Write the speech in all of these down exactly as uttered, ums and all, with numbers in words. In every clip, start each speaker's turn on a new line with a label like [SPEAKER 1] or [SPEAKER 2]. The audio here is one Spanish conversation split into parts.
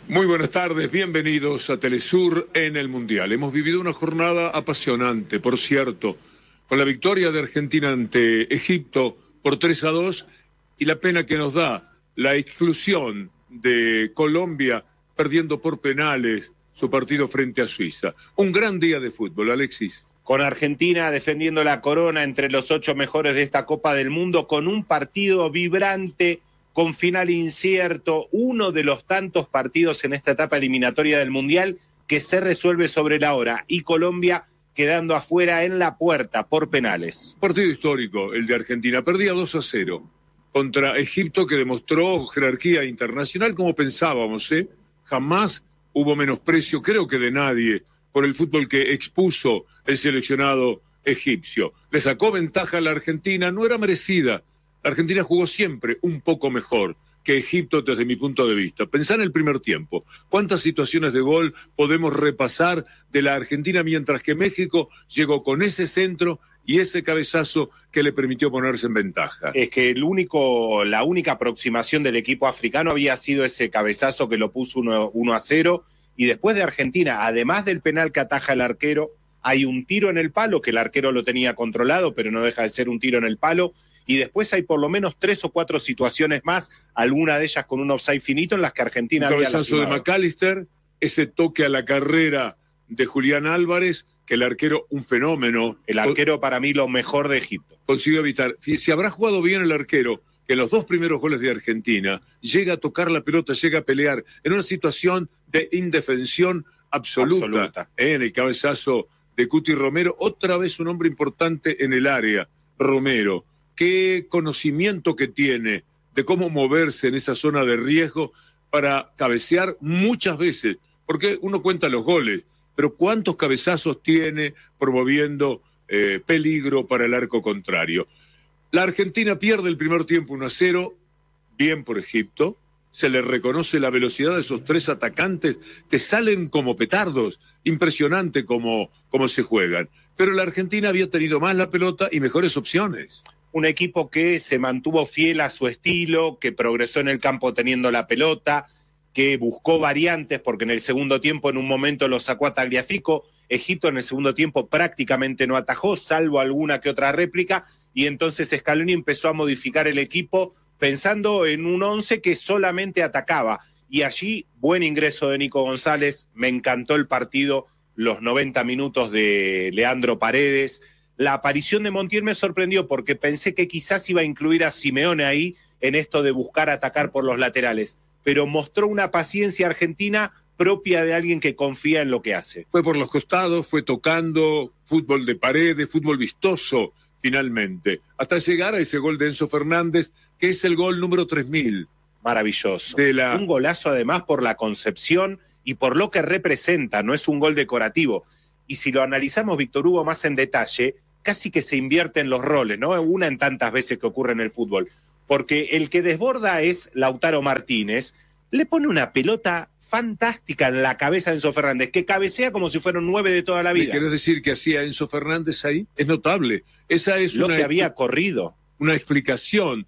[SPEAKER 1] Muy buenas tardes, bienvenidos a Telesur en el Mundial. Hemos vivido una jornada apasionante, por cierto, con la victoria de Argentina ante Egipto por tres a dos y la pena que nos da la exclusión de Colombia perdiendo por penales su partido frente a Suiza. Un gran día de fútbol, Alexis.
[SPEAKER 2] Con Argentina defendiendo la corona entre los ocho mejores de esta Copa del Mundo, con un partido vibrante, con final incierto, uno de los tantos partidos en esta etapa eliminatoria del Mundial que se resuelve sobre la hora, y Colombia quedando afuera en la puerta por penales.
[SPEAKER 1] Partido histórico, el de Argentina. Perdía dos a cero contra Egipto, que demostró jerarquía internacional como pensábamos, ¿eh? Jamás hubo menosprecio, creo que de nadie, por el fútbol que expuso el seleccionado egipcio. Le sacó ventaja a la Argentina, no era merecida. La Argentina jugó siempre un poco mejor que Egipto desde mi punto de vista. Pensá en el primer tiempo. ¿Cuántas situaciones de gol podemos repasar de la Argentina mientras que México llegó con ese centro y ese cabezazo que le permitió ponerse en ventaja?
[SPEAKER 2] Es que el único, la única aproximación del equipo africano había sido ese cabezazo que lo puso uno a cero, y después de Argentina, además del penal que ataja el arquero, hay un tiro en el palo, que el arquero lo tenía controlado, pero no deja de ser un tiro en el palo. Y después hay por lo menos tres o cuatro situaciones más, alguna de ellas con un offside finito, en las que Argentina
[SPEAKER 1] un
[SPEAKER 2] había
[SPEAKER 1] cabezazo
[SPEAKER 2] lastimado.
[SPEAKER 1] de McAllister, ese toque a la carrera de Julián Álvarez, que el arquero, un fenómeno.
[SPEAKER 2] El arquero para mí lo mejor de Egipto.
[SPEAKER 1] Consiguió evitar. Si habrá jugado bien el arquero, que en los dos primeros goles de Argentina llega a tocar la pelota, llega a pelear en una situación de indefensión absoluta.
[SPEAKER 2] absoluta.
[SPEAKER 1] Eh, en el cabezazo de Cuti Romero, otra vez un hombre importante en el área, Romero. Qué conocimiento que tiene de cómo moverse en esa zona de riesgo para cabecear muchas veces, porque uno cuenta los goles, pero cuántos cabezazos tiene promoviendo eh, peligro para el arco contrario. La Argentina pierde el primer tiempo uno a cero, bien por Egipto, se le reconoce la velocidad de esos tres atacantes que salen como petardos, impresionante cómo, cómo se juegan, pero la Argentina había tenido más la pelota y mejores opciones.
[SPEAKER 2] Un equipo que se mantuvo fiel a su estilo, que progresó en el campo teniendo la pelota, que buscó variantes, porque en el segundo tiempo en un momento lo sacó a Tagliafico. Egipto en el segundo tiempo prácticamente no atajó, salvo alguna que otra réplica, y entonces Scaloni empezó a modificar el equipo pensando en un once que solamente atacaba. Y allí, buen ingreso de Nico González, me encantó el partido, los noventa minutos de Leandro Paredes. La aparición de Montiel me sorprendió porque pensé que quizás iba a incluir a Simeone ahí en esto de buscar atacar por los laterales, pero mostró una paciencia argentina propia de alguien que confía en lo que hace.
[SPEAKER 1] Fue por los costados, fue tocando, fútbol de paredes, fútbol vistoso finalmente, hasta llegar a ese gol de Enzo Fernández, que es el gol número tres mil.
[SPEAKER 2] Maravilloso.
[SPEAKER 1] De la...
[SPEAKER 2] Un golazo además por la concepción y por lo que representa, no es un gol decorativo. Y si lo analizamos, Víctor Hugo, más en detalle, casi que se invierten los roles, ¿no? Una en tantas veces que ocurre en el fútbol. Porque el que desborda es Lautaro Martínez, le pone una pelota fantástica en la cabeza de Enzo Fernández, que cabecea como si fuera un nueve de toda la vida.
[SPEAKER 1] ¿Querés decir que hacía Enzo Fernández ahí? Es notable. Esa es
[SPEAKER 2] lo
[SPEAKER 1] una,
[SPEAKER 2] que había corrido.
[SPEAKER 1] Una explicación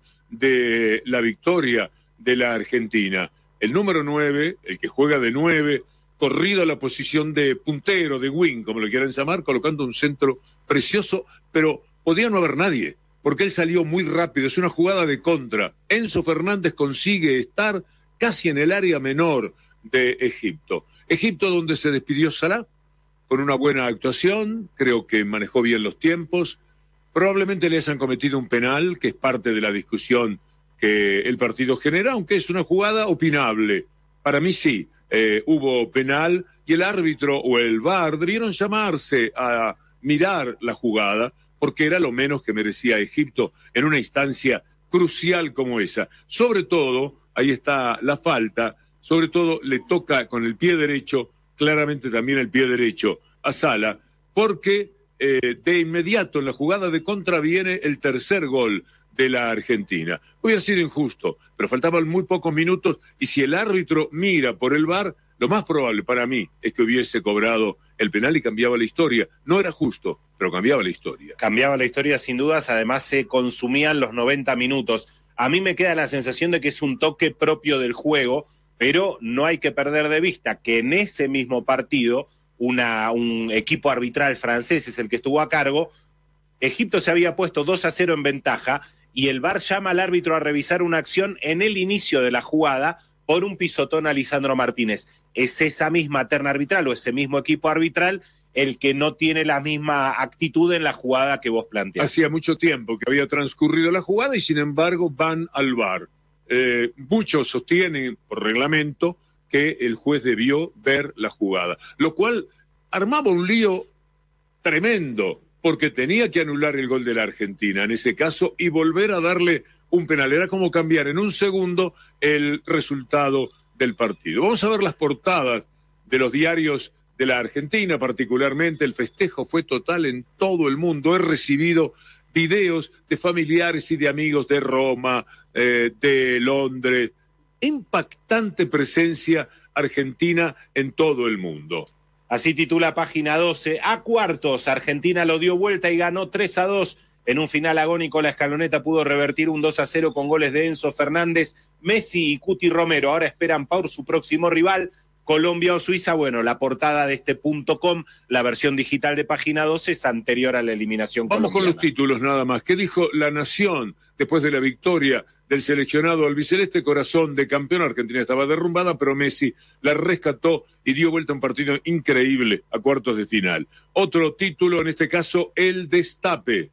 [SPEAKER 1] de la victoria de la Argentina. El número nueve, el que juega de nueve, corrido a la posición de puntero, de wing, como lo quieran llamar, colocando un centro precioso, pero podía no haber nadie, porque él salió muy rápido, es una jugada de contra. Enzo Fernández consigue estar casi en el área menor de Egipto. Egipto donde se despidió Salah, con una buena actuación, creo que manejó bien los tiempos, probablemente le hayan cometido un penal, que es parte de la discusión que el partido genera, aunque es una jugada opinable. Para mí sí, eh, hubo penal, y el árbitro o el V A R debieron llamarse a mirar la jugada, porque era lo menos que merecía Egipto en una instancia crucial como esa. Sobre todo, ahí está la falta, sobre todo le toca con el pie derecho, claramente también el pie derecho a Salah, porque eh, de inmediato en la jugada de contra viene el tercer gol de la Argentina. Hubiera sido injusto, pero faltaban muy pocos minutos, y si el árbitro mira por el V A R, lo más probable para mí es que hubiese cobrado el penal y cambiaba la historia. No era justo, pero cambiaba la historia.
[SPEAKER 2] Cambiaba la historia sin dudas, además se consumían los noventa minutos. A mí me queda la sensación de que es un toque propio del juego, pero no hay que perder de vista que en ese mismo partido una, un equipo arbitral francés es el que estuvo a cargo. Egipto se había puesto dos a cero en ventaja y el V A R llama al árbitro a revisar una acción en el inicio de la jugada por un pisotón a Lisandro Martínez. Es esa misma terna arbitral o ese mismo equipo arbitral el que no tiene la misma actitud en la jugada que vos planteás.
[SPEAKER 1] Hacía mucho tiempo que había transcurrido la jugada y sin embargo van al V A R. Eh, muchos sostienen por reglamento que el juez debió ver la jugada, lo cual armaba un lío tremendo, porque tenía que anular el gol de la Argentina en ese caso y volver a darle un penal. Era como cambiar en un segundo el resultado del partido. Vamos a ver las portadas de los diarios de la Argentina, particularmente. El festejo fue total en todo el mundo. He recibido videos de familiares y de amigos de Roma, eh, de Londres. Impactante presencia argentina en todo el mundo.
[SPEAKER 2] Así titula Página doce. A cuartos, Argentina lo dio vuelta y ganó tres a dos. En un final agónico, la escaloneta pudo revertir un dos a cero con goles de Enzo Fernández, Messi y Cuti Romero. Ahora esperan por su próximo rival, Colombia o Suiza. Bueno, la portada de este punto com, la versión digital de Página doce, es anterior a la eliminación
[SPEAKER 1] Vamos
[SPEAKER 2] colombiana.
[SPEAKER 1] con los títulos nada más. ¿Qué dijo La Nación después de la victoria del seleccionado albiceleste? Corazón de campeón, Argentina estaba derrumbada, pero Messi la rescató y dio vuelta a un partido increíble a cuartos de final. Otro título, en este caso, El Destape.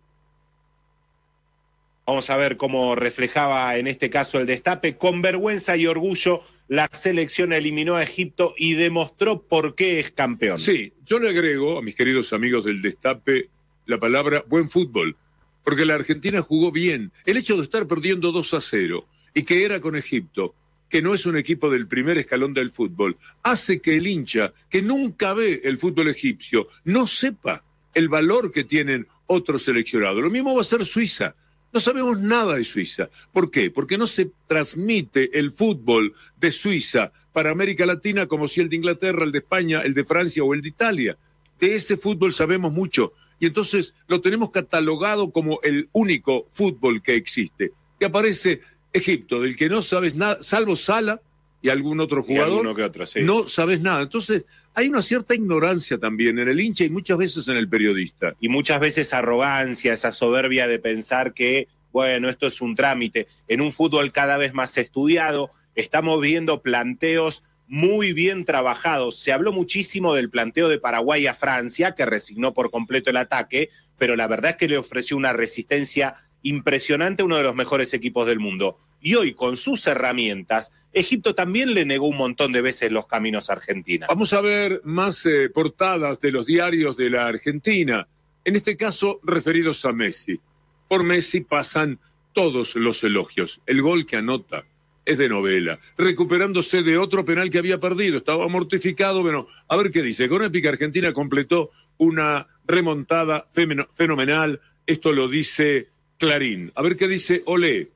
[SPEAKER 2] Vamos a ver cómo reflejaba en este caso el destape. Con vergüenza y orgullo, la selección eliminó a Egipto y demostró por qué es campeón.
[SPEAKER 1] Sí, yo le agrego a mis queridos amigos del Destape la palabra buen fútbol, porque la Argentina jugó bien. El hecho de estar perdiendo dos a cero y que era con Egipto, que no es un equipo del primer escalón del fútbol, hace que el hincha, que nunca ve el fútbol egipcio, no sepa el valor que tienen otros seleccionados. Lo mismo va a ser Suiza. No sabemos nada de Suiza. ¿Por qué? Porque no se transmite el fútbol de Suiza para América Latina como si el de Inglaterra, el de España, el de Francia o el de Italia. De ese fútbol sabemos mucho y entonces lo tenemos catalogado como el único fútbol que existe. Que aparece Egipto, del que no sabes nada, salvo Salah y algún otro jugador,
[SPEAKER 2] y que otro, sí.
[SPEAKER 1] No sabes nada. Entonces hay una cierta ignorancia también en el hincha y muchas veces en el periodista.
[SPEAKER 2] Y muchas veces arrogancia, esa soberbia de pensar que, bueno, esto es un trámite. En un fútbol cada vez más estudiado, estamos viendo planteos muy bien trabajados. Se habló muchísimo del planteo de Paraguay a Francia, que resignó por completo el ataque, pero la verdad es que le ofreció una resistencia impresionante a uno de los mejores equipos del mundo. Y hoy, con sus herramientas, Egipto también le negó un montón de veces los caminos a Argentina.
[SPEAKER 1] Vamos a ver más eh, portadas de los diarios de la Argentina, en este caso referidos a Messi. Por Messi pasan todos los elogios. El gol que anota es de novela, recuperándose de otro penal que había perdido, estaba mortificado. Bueno, a ver qué dice. Con épica, Argentina completó una remontada fenomenal. Esto lo dice Clarín. A ver qué dice Olé.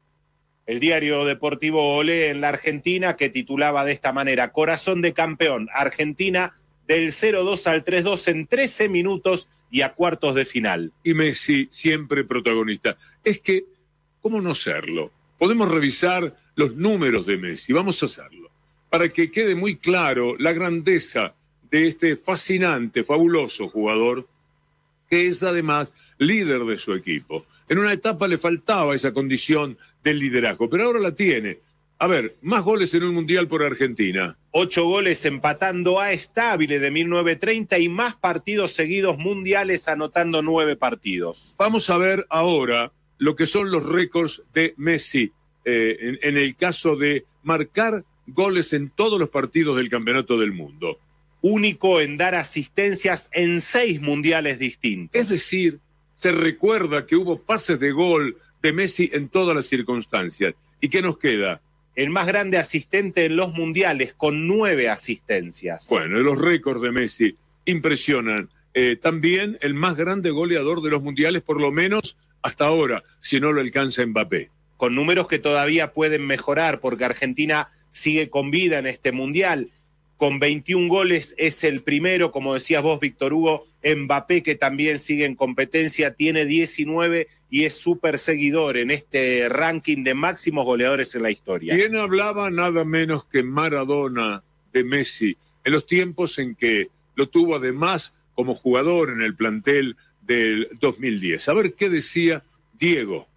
[SPEAKER 2] El diario deportivo Olé en la Argentina, que titulaba de esta manera: corazón de campeón, Argentina del cero dos al tres dos en trece minutos y a cuartos de final.
[SPEAKER 1] Y Messi siempre protagonista. Es que, ¿cómo no serlo? Podemos revisar los números de Messi, vamos a hacerlo, para que quede muy claro la grandeza de este fascinante, fabuloso jugador, que es además líder de su equipo. En una etapa le faltaba esa condición del liderazgo, pero ahora la tiene. A ver, más goles en un mundial por Argentina.
[SPEAKER 2] Ocho goles empatando a Estable de mil novecientos treinta y más partidos seguidos mundiales anotando nueve partidos.
[SPEAKER 1] Vamos a ver ahora lo que son los récords de Messi eh, en, en el caso de marcar goles en todos los partidos del Campeonato del Mundo.
[SPEAKER 2] Único en dar asistencias en seis mundiales distintos.
[SPEAKER 1] Es decir, se recuerda que hubo pases de gol de Messi en todas las circunstancias. ¿Y qué nos queda?
[SPEAKER 2] El más grande asistente en los mundiales, con nueve asistencias.
[SPEAKER 1] Bueno, los récords de Messi impresionan. Eh, también el más grande goleador de los mundiales, por lo menos hasta ahora, si no lo alcanza Mbappé.
[SPEAKER 2] Con números que todavía pueden mejorar, porque Argentina sigue con vida en este mundial. con veintiún goles, es el primero, como decías vos, Víctor Hugo. Mbappé, que también sigue en competencia, tiene diecinueve y es súper seguidor en este ranking de máximos goleadores en la historia.
[SPEAKER 1] ¿Quién hablaba nada menos que Maradona de Messi en los tiempos en que lo tuvo además como jugador en el plantel del dos mil diez? A ver qué decía Diego.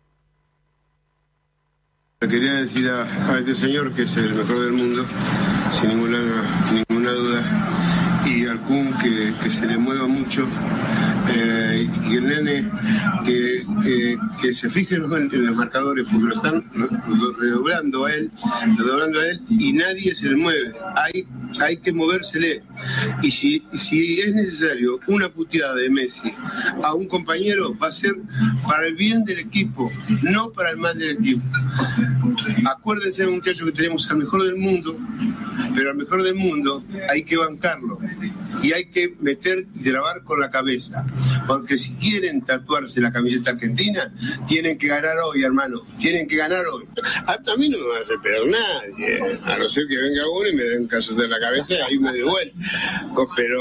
[SPEAKER 3] Le quería decir a, a este señor que es el mejor del mundo, sin ninguna, ninguna duda, y al Kun que, que se le mueva mucho, eh, y el nene que, que, que se fije en los, en los marcadores, porque lo están redoblando a él, redoblando a él, y nadie se le mueve. Hay, hay que movérsele. Y si, si es necesario una puteada de Messi a un compañero, va a ser para el bien del equipo, no para el mal del equipo. Acuérdense, muchachos, que tenemos al mejor del mundo, pero al mejor del mundo hay que bancarlo y hay que meter y grabar con la cabeza, porque si quieren tatuarse la camiseta argentina, tienen que ganar hoy, hermano, tienen que ganar hoy. A, a mí no me va a hacer peor nadie, a no ser que venga uno y me den casos de la cabeza y ahí me doy vuelta. Pero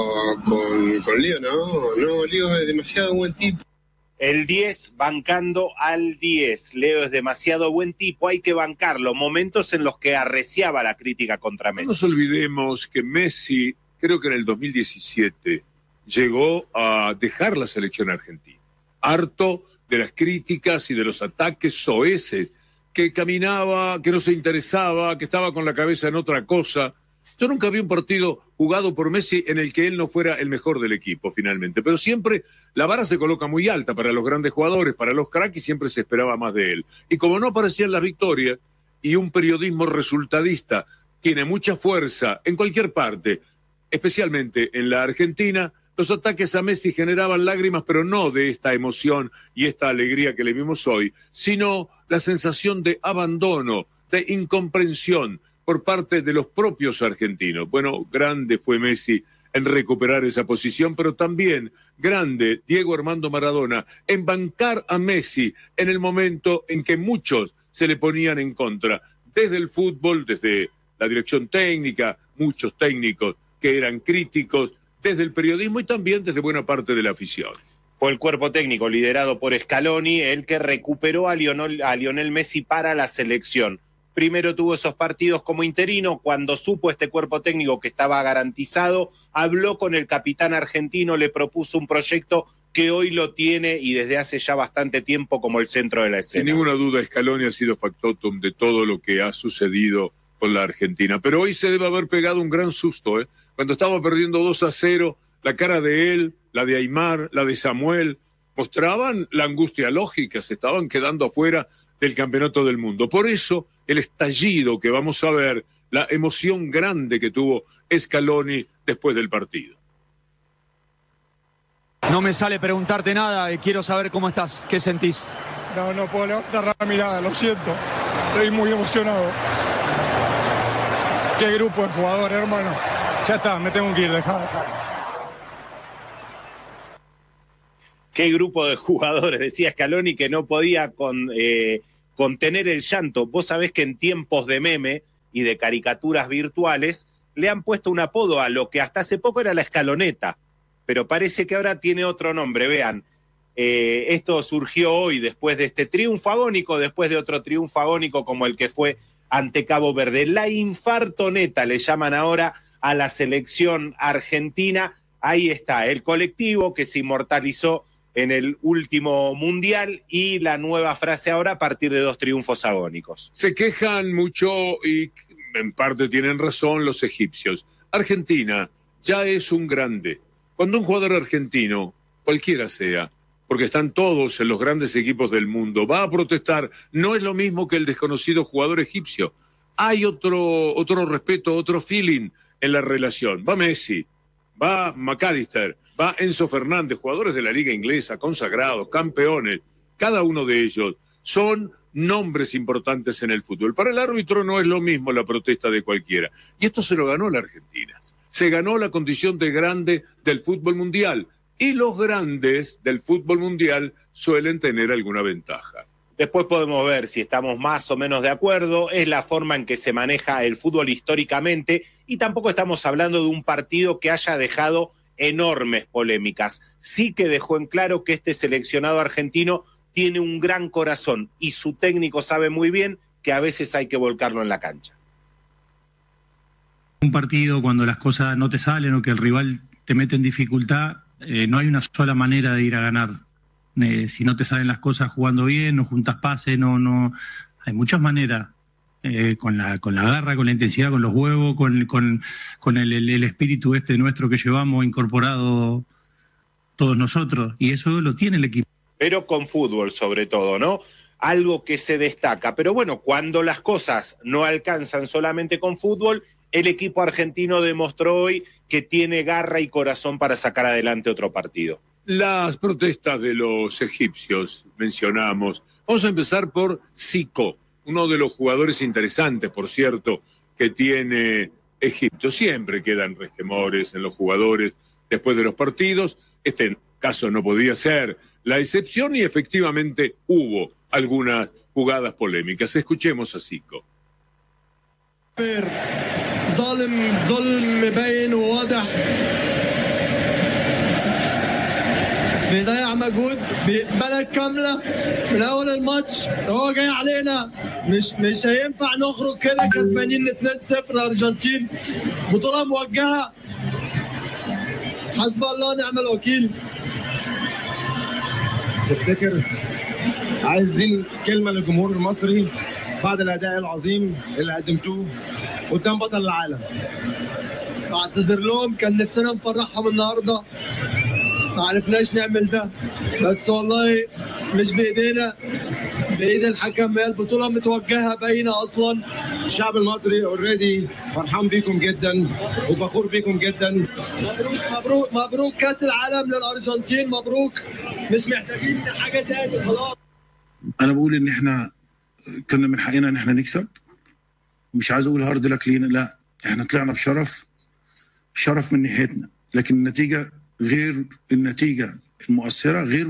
[SPEAKER 3] con, con Leo no, no, Leo es demasiado buen tipo.
[SPEAKER 2] El diez, bancando al diez. Leo es demasiado buen tipo, hay que bancarlo. Momentos en los que arreciaba la crítica contra Messi.
[SPEAKER 1] No nos olvidemos que Messi, creo que en el dos mil diecisiete, llegó a dejar la selección argentina. Harto de las críticas y de los ataques soeces, que caminaba, que no se interesaba, que estaba con la cabeza en otra cosa. Yo nunca vi un partido jugado por Messi en el que él no fuera el mejor del equipo, finalmente. Pero siempre la vara se coloca muy alta para los grandes jugadores, para los cracks, y siempre se esperaba más de él. Y como no aparecían las victorias, y un periodismo resultadista tiene mucha fuerza en cualquier parte, especialmente en la Argentina, los ataques a Messi generaban lágrimas, pero no de esta emoción y esta alegría que le vimos hoy, sino la sensación de abandono, de incomprensión por parte de los propios argentinos. Bueno, grande fue Messi en recuperar esa posición, pero también grande Diego Armando Maradona en bancar a Messi en el momento en que muchos se le ponían en contra, desde el fútbol, desde la dirección técnica, muchos técnicos que eran críticos, desde el periodismo y también desde buena parte de la afición.
[SPEAKER 2] Fue el cuerpo técnico liderado por Scaloni el que recuperó a Lionel, a Lionel Messi para la selección. Primero tuvo esos partidos como interino, cuando supo este cuerpo técnico que estaba garantizado, habló con el capitán argentino, le propuso un proyecto que hoy lo tiene y desde hace ya bastante tiempo como el centro de la escena.
[SPEAKER 1] Sin ninguna duda, Scaloni ha sido factotum de todo lo que ha sucedido con la Argentina, pero hoy se debe haber pegado un gran susto, ¿eh? Cuando estaba perdiendo dos a cero, la cara de él, la de Aimar, la de Samuel, mostraban la angustia lógica, se estaban quedando afuera del campeonato del mundo. Por eso, el estallido que vamos a ver, la emoción grande que tuvo Scaloni después del partido.
[SPEAKER 4] No me sale preguntarte nada, quiero saber cómo estás, qué sentís.
[SPEAKER 5] No, no puedo levantar la mirada, lo siento. Estoy muy emocionado. Qué grupo de jugadores, hermano. Ya está, me tengo que ir, dejá, dejá.
[SPEAKER 2] Qué grupo de jugadores, decía Scaloni, que no podía con, eh, contener el llanto. Vos sabés que en tiempos de meme y de caricaturas virtuales le han puesto un apodo a lo que hasta hace poco era la escaloneta, pero parece que ahora tiene otro nombre. Vean, eh, esto surgió hoy después de este triunfo agónico, después de otro triunfo agónico como el que fue ante Cabo Verde. La infartoneta le llaman ahora a la selección argentina. Ahí está, el colectivo que se inmortalizó en el último mundial y la nueva frase ahora a partir de dos triunfos agónicos.
[SPEAKER 1] Se quejan mucho y en parte tienen razón los egipcios. Argentina ya es un grande. Cuando un jugador argentino, cualquiera sea, porque están todos en los grandes equipos del mundo, va a protestar, no es lo mismo que el desconocido jugador egipcio. Hay otro, otro respeto, otro feeling en la relación. Va Messi, va McAllister, va Enzo Fernández, jugadores de la liga inglesa, consagrados, campeones. Cada uno de ellos son nombres importantes en el fútbol. Para el árbitro no es lo mismo la protesta de cualquiera. Y esto se lo ganó la Argentina. Se ganó la condición de grande del fútbol mundial. Y los grandes del fútbol mundial suelen tener alguna ventaja.
[SPEAKER 2] Después podemos ver si estamos más o menos de acuerdo, es la forma en que se maneja el fútbol históricamente y tampoco estamos hablando de un partido que haya dejado enormes polémicas. Sí que dejó en claro que este seleccionado argentino tiene un gran corazón y su técnico sabe muy bien que a veces hay que volcarlo en la cancha.
[SPEAKER 6] Un partido cuando las cosas no te salen o que el rival te mete en dificultad, eh, no hay una sola manera de ir a ganar. Eh, si no te salen las cosas jugando bien, no juntas pases, no, no, hay muchas maneras, eh, con la, con la garra, con la intensidad, con los huevos, con, con, con el, el, el espíritu este nuestro que llevamos incorporado todos nosotros, y eso lo tiene el equipo.
[SPEAKER 2] Pero con fútbol sobre todo, ¿no? Algo que se destaca, pero bueno, cuando las cosas no alcanzan solamente con fútbol, el equipo argentino demostró hoy que tiene garra y corazón para sacar adelante otro partido.
[SPEAKER 1] Las protestas de los egipcios, mencionamos. Vamos a empezar por Zico, uno de los jugadores interesantes, por cierto, que tiene Egipto. Siempre quedan resquemores en los jugadores después de los partidos. Este caso no podía ser la excepción y efectivamente hubo algunas jugadas polémicas. Escuchemos a Zico.
[SPEAKER 7] ظالم ظلم باين وواضح بيضيع مجهود بلد كامله من اول الماتش هو جاي علينا مش مش هينفع نخرج كده كسبانين اتنين صفر الارجنتين بطوله موجهه حسب الله ونعم الوكيل.
[SPEAKER 8] تفتكر عايزين كلمه للجمهور المصري بعد الاداء العظيم اللي قدمتوه قدام بطل العالم؟
[SPEAKER 7] اعتذر لهم، كان نفسنا نفرحهم النهارده ما عرفناش نعمل ده، بس والله مش بايدينا، بايد الحكم. هي البطوله متوجهه باينه اصلا.
[SPEAKER 8] الشعب المصري اوريدي فرحان بيكم جدا وفخور بيكم جدا.
[SPEAKER 7] مبروك مبروك مبروك كاس العالم للارجنتين، مبروك، مش محتاجين حاجه تاني خلاص.
[SPEAKER 9] انا بقول ان احنا كنا من حقنا ان احنا نكسب، مش عايز اقول هارد لك لينا، لا احنا طلعنا بشرف، شرف من ناحيتنا، لكن النتيجه غير النتيجه المؤثره، غير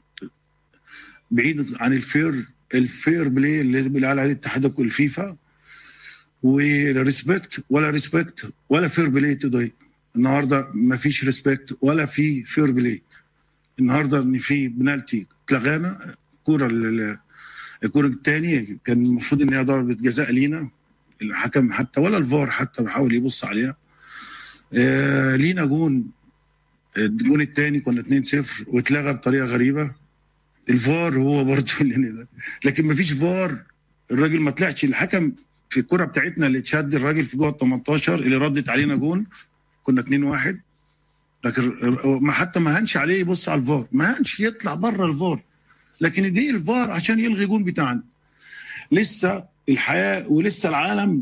[SPEAKER 9] بعيد عن الفير الفير بلاي اللي بيقول عليه الاتحاد والفيفا، والريسبكت ولا ريسبكت ولا فير بلاي توداي. النهارده ما فيش ريسبكت ولا في فير بلاي. النهارده ان في بنالتي اتلغانا، كوره الكوره الثانيه كان المفروض ان هي ضربه جزاء لينا، الحكم حتى ولا الفار حتى بيحاول يبص عليها. آه لينا جون، الجون الثاني كنا اتنين صفر واتلغى بطريقه غريبه. الفار هو برضه اللي ده، لكن ما فيش فار. الراجل ما طلعش، الحكم في الكره بتاعتنا اللي اتشد الراجل في جوه ال تمنتاشر اللي ردت علينا جون، كنا اتنين واحد، لكن ما حتى ما هنش عليه يبص على الفار، ما هنش يطلع بره الفار، لكن دي الفار عشان يلغي جون بتاعنا. لسه الحياه ولسه العالم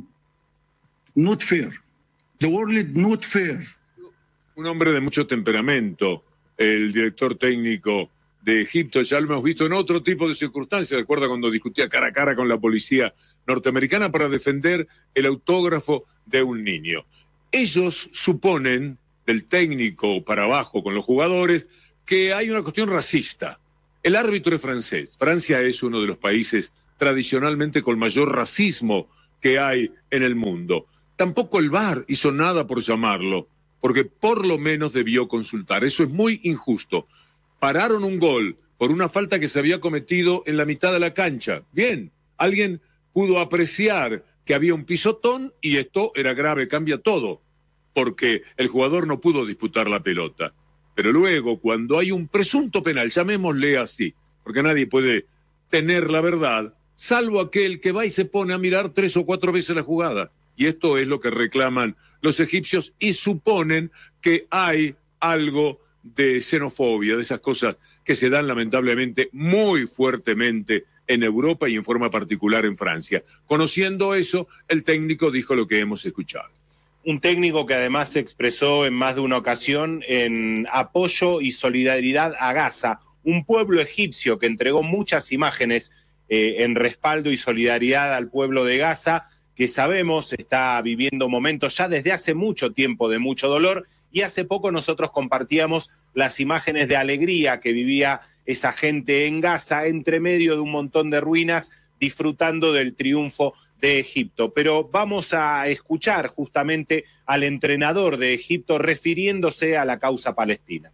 [SPEAKER 9] not fair. The world not fair.
[SPEAKER 1] Un hombre de mucho temperamento, el director técnico de Egipto. Ya lo hemos visto en otro tipo de circunstancias. Recuerda cuando discutía cara a cara con la policía norteamericana para defender el autógrafo de un niño. Ellos suponen, del técnico para abajo con los jugadores, que hay una cuestión racista. El árbitro es francés. Francia es uno de los países tradicionalmente con mayor racismo que hay en el mundo. Tampoco el V A R hizo nada por llamarlo, porque por lo menos debió consultar. Eso es muy injusto. Pararon un gol por una falta que se había cometido en la mitad de la cancha. Bien, alguien pudo apreciar que había un pisotón y esto era grave, cambia todo, porque el jugador no pudo disputar la pelota. Pero luego, cuando hay un presunto penal, llamémosle así, porque nadie puede tener la verdad, salvo aquel que va y se pone a mirar tres o cuatro veces la jugada. Y esto es lo que reclaman los egipcios y suponen que hay algo de xenofobia, de esas cosas que se dan lamentablemente muy fuertemente en Europa y en forma particular en Francia. Conociendo eso, el técnico dijo lo que hemos escuchado.
[SPEAKER 2] Un técnico que además se expresó en más de una ocasión en apoyo y solidaridad a Gaza, un pueblo egipcio que entregó muchas imágenes eh, en respaldo y solidaridad al pueblo de Gaza, que sabemos está viviendo momentos ya desde hace mucho tiempo de mucho dolor, y hace poco nosotros compartíamos las imágenes de alegría que vivía esa gente en Gaza, entre medio de un montón de ruinas, disfrutando del triunfo de Egipto. Pero vamos a escuchar justamente al entrenador de Egipto refiriéndose a la causa palestina.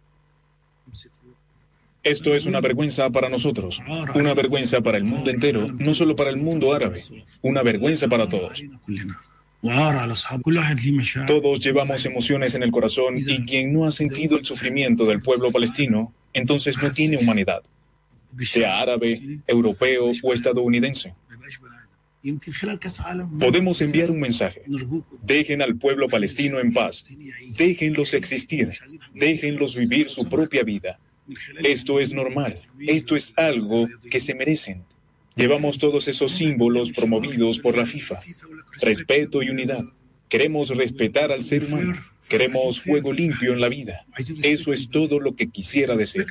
[SPEAKER 10] Esto es una vergüenza para nosotros, una vergüenza para el mundo entero, no solo para el mundo árabe, una vergüenza para todos. Todos llevamos emociones en el corazón y quien no ha sentido el sufrimiento del pueblo palestino, entonces no tiene humanidad, sea árabe, europeo o estadounidense. Podemos enviar un mensaje. Dejen al pueblo palestino en paz. Déjenlos existir. Déjenlos vivir su propia vida. Esto es normal. Esto es algo que se merecen. Llevamos todos esos símbolos promovidos por la FIFA. Respeto y unidad. Queremos respetar al ser humano. Queremos fuego limpio en la vida. Eso es todo lo que quisiera decir.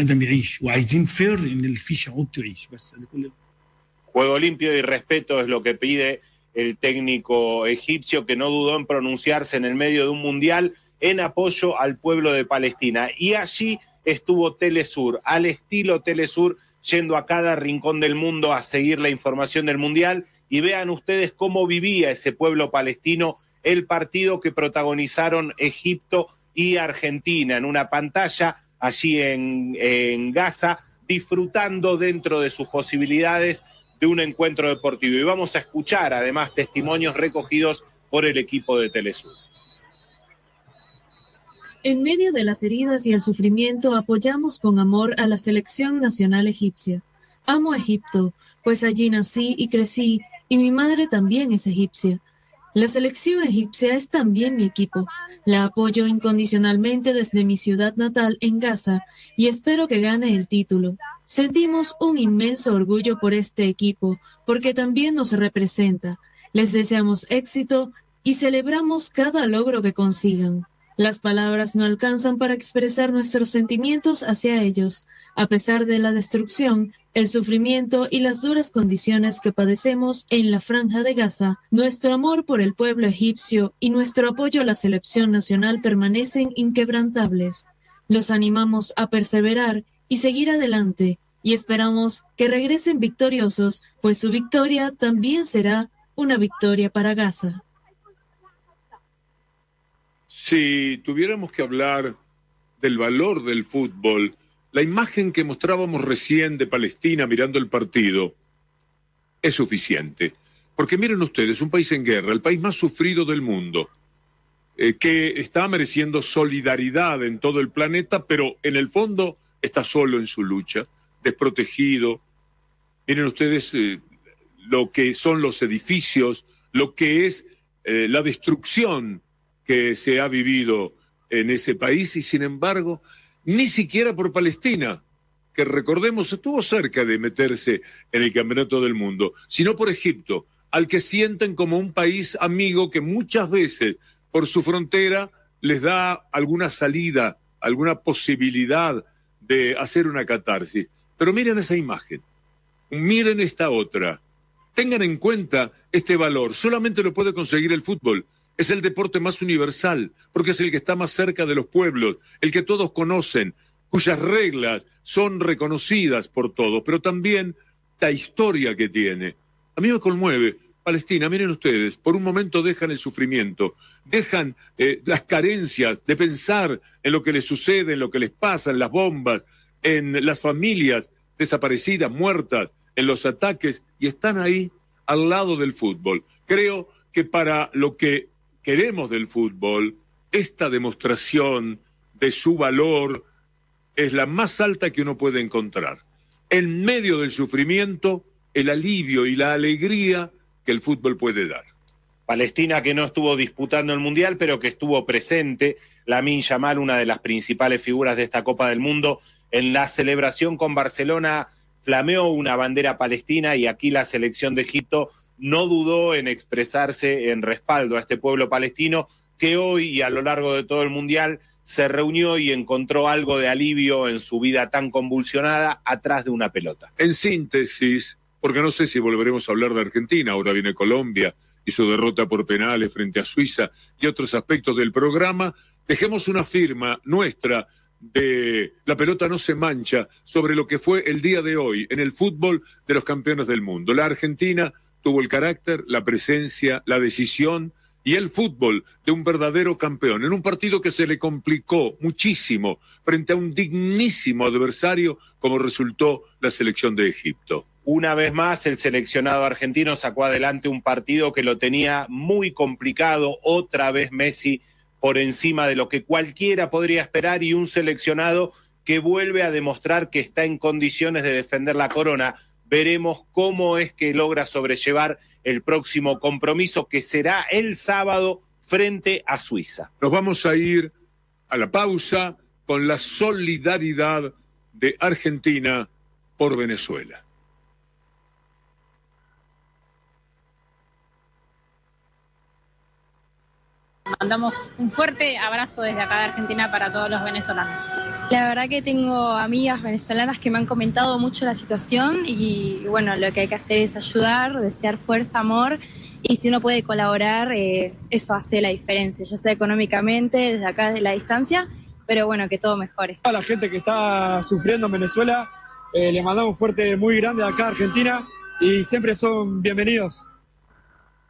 [SPEAKER 2] Juego limpio y respeto es lo que pide el técnico egipcio, que no dudó en pronunciarse en el medio de un mundial en apoyo al pueblo de Palestina. Y allí estuvo Telesur, al estilo Telesur, yendo a cada rincón del mundo a seguir la información del mundial. Y vean ustedes cómo vivía ese pueblo palestino el partido que protagonizaron Egipto y Argentina en una pantalla allí en, en Gaza, disfrutando dentro de sus posibilidades de un encuentro deportivo. Y vamos a escuchar además testimonios recogidos por el equipo de Telesur.
[SPEAKER 11] En medio de las heridas y el sufrimiento, apoyamos con amor a la selección nacional egipcia. Amo a Egipto, pues allí nací y crecí, y mi madre también es egipcia. La selección egipcia es también mi equipo. La apoyo incondicionalmente desde mi ciudad natal en Gaza y espero que gane el título. Sentimos un inmenso orgullo por este equipo, porque también nos representa. Les deseamos éxito y celebramos cada logro que consigan. Las palabras no alcanzan para expresar nuestros sentimientos hacia ellos. A pesar de la destrucción, el sufrimiento y las duras condiciones que padecemos en la Franja de Gaza, nuestro amor por el pueblo egipcio y nuestro apoyo a la selección nacional permanecen inquebrantables. Los animamos a perseverar y seguir adelante, y esperamos que regresen victoriosos, pues su victoria también será una victoria para Gaza.
[SPEAKER 1] Si tuviéramos que hablar del valor del fútbol, la imagen que mostrábamos recién de Palestina mirando el partido es suficiente. Porque miren ustedes, un país en guerra, el país más sufrido del mundo, eh, que está mereciendo solidaridad en todo el planeta, pero en el fondo está solo en su lucha, desprotegido. Miren ustedes eh, lo que son los edificios, lo que es eh, la destrucción que se ha vivido en ese país, y sin embargo, ni siquiera por Palestina, que recordemos estuvo cerca de meterse en el Campeonato del Mundo, sino por Egipto, al que sienten como un país amigo que muchas veces por su frontera les da alguna salida, alguna posibilidad de hacer una catarsis. Pero miren esa imagen, miren esta otra, tengan en cuenta este valor, solamente lo puede conseguir el fútbol. Es el deporte más universal, porque es el que está más cerca de los pueblos, el que todos conocen, cuyas reglas son reconocidas por todos, pero también la historia que tiene. A mí me conmueve Palestina, miren ustedes, por un momento dejan el sufrimiento, dejan eh, las carencias de pensar en lo que les sucede, en lo que les pasa, en las bombas, en las familias desaparecidas, muertas, en los ataques, y están ahí al lado del fútbol. Creo que para lo que queremos del fútbol, esta demostración de su valor es la más alta que uno puede encontrar. En medio del sufrimiento, el alivio y la alegría que el fútbol puede dar.
[SPEAKER 2] Palestina, que no estuvo disputando el Mundial, pero que estuvo presente, Lamine Yamal, una de las principales figuras de esta Copa del Mundo, en la celebración con Barcelona flameó una bandera palestina, y aquí la selección de Egipto no dudó en expresarse en respaldo a este pueblo palestino, que hoy y a lo largo de todo el Mundial se reunió y encontró algo de alivio en su vida tan convulsionada atrás de una pelota.
[SPEAKER 1] En síntesis, porque no sé si volveremos a hablar de Argentina, ahora viene Colombia y su derrota por penales frente a Suiza y otros aspectos del programa, dejemos una firma nuestra de la pelota no se mancha sobre lo que fue el día de hoy en el fútbol de los campeones del mundo. La Argentina tuvo el carácter, la presencia, la decisión y el fútbol de un verdadero campeón, en un partido que se le complicó muchísimo frente a un dignísimo adversario como resultó la selección de Egipto.
[SPEAKER 2] Una vez más, el seleccionado argentino sacó adelante un partido que lo tenía muy complicado. Otra vez Messi por encima de lo que cualquiera podría esperar y un seleccionado que vuelve a demostrar que está en condiciones de defender la corona. Veremos cómo es que logra sobrellevar el próximo compromiso, que será el sábado frente a Suiza.
[SPEAKER 1] Nos vamos a ir a la pausa con la solidaridad de Argentina por Venezuela.
[SPEAKER 12] Mandamos un fuerte abrazo desde acá de Argentina para todos los venezolanos.
[SPEAKER 13] La verdad que tengo amigas venezolanas que me han comentado mucho la situación y bueno, lo que hay que hacer es ayudar, desear fuerza, amor, y si uno puede colaborar, eh, eso hace la diferencia, ya sea económicamente, desde acá, desde la distancia, pero bueno, que todo mejore.
[SPEAKER 5] A la gente que está sufriendo en Venezuela, eh, le mandamos un fuerte muy grande de acá a Argentina y siempre son bienvenidos.